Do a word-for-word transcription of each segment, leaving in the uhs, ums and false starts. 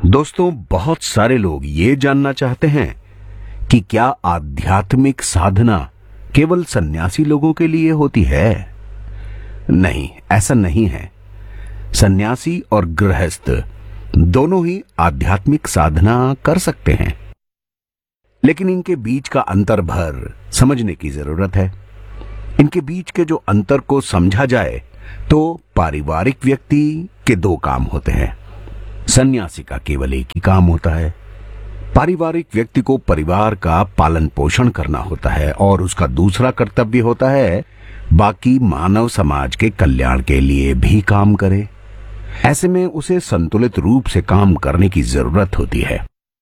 दोस्तों, बहुत सारे लोग ये जानना चाहते हैं कि क्या आध्यात्मिक साधना केवल सन्यासी लोगों के लिए होती है? नहीं, ऐसा नहीं है। सन्यासी और गृहस्थ दोनों ही आध्यात्मिक साधना कर सकते हैं, लेकिन इनके बीच का अंतर भर समझने की जरूरत है। इनके बीच के जो अंतर को समझा जाए तो पारिवारिक व्यक्ति के दो काम होते हैं, सन्यासी का केवल एक ही काम होता है। पारिवारिक व्यक्ति को परिवार का पालन पोषण करना होता है और उसका दूसरा कर्तव्य होता है बाकी मानव समाज के कल्याण के लिए भी काम करे। ऐसे में उसे संतुलित रूप से काम करने की जरूरत होती है।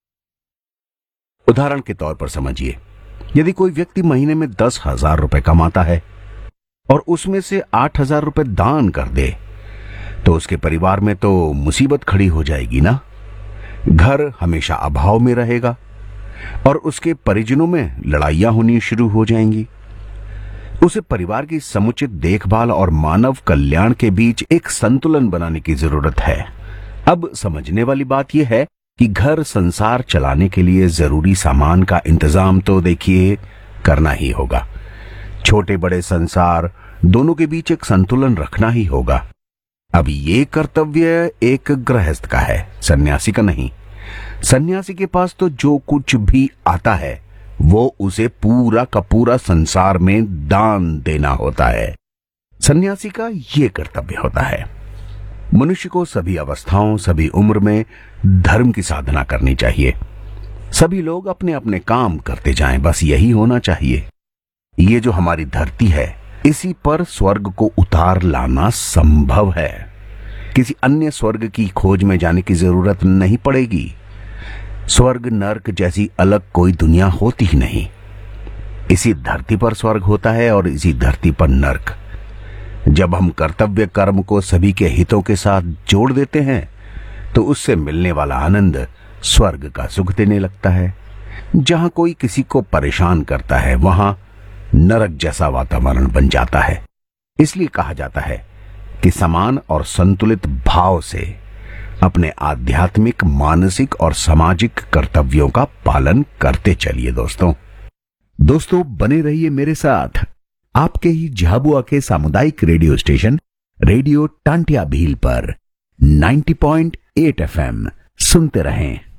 उदाहरण के तौर पर समझिए, यदि कोई व्यक्ति महीने में दस हजार रुपए कमाता है और उसमें से आठ हजार रुपए दान कर दे, तो उसके परिवार में तो मुसीबत खड़ी हो जाएगी ना। घर हमेशा अभाव में रहेगा और उसके परिजनों में लड़ाइयां होनी शुरू हो जाएंगी। उसे परिवार की समुचित देखभाल और मानव कल्याण के बीच एक संतुलन बनाने की जरूरत है। अब समझने वाली बात यह है कि घर संसार चलाने के लिए जरूरी सामान का इंतजाम तो देखिए करना ही होगा। छोटे बड़े संसार दोनों के बीच एक संतुलन रखना ही होगा। अब ये कर्तव्य एक गृहस्थ का है, सन्यासी का नहीं। सन्यासी के पास तो जो कुछ भी आता है वो उसे पूरा का पूरा संसार में दान देना होता है। सन्यासी का ये कर्तव्य होता है। मनुष्य को सभी अवस्थाओं, सभी उम्र में धर्म की साधना करनी चाहिए। सभी लोग अपने अपने काम करते जाएं, बस यही होना चाहिए। ये जो हमारी धरती है, इसी पर स्वर्ग को उतार लाना संभव है। किसी अन्य स्वर्ग की खोज में जाने की जरूरत नहीं पड़ेगी। स्वर्ग नर्क जैसी अलग कोई दुनिया होती ही नहीं। इसी धरती पर स्वर्ग होता है और इसी धरती पर नर्क। जब हम कर्तव्य कर्म को सभी के हितों के साथ जोड़ देते हैं तो उससे मिलने वाला आनंद स्वर्ग का सुख देने लगता है। जहां कोई किसी को परेशान करता है वहां नरक जैसा वातावरण बन जाता है। इसलिए कहा जाता है कि समान और संतुलित भाव से अपने आध्यात्मिक, मानसिक और सामाजिक कर्तव्यों का पालन करते चलिए। दोस्तों दोस्तों बने रहिए मेरे साथ आपके ही झाबुआ के सामुदायिक radio station radio Tantia Bhil पर नब्बे पॉइंट आठ एफ एम। सुनते रहें।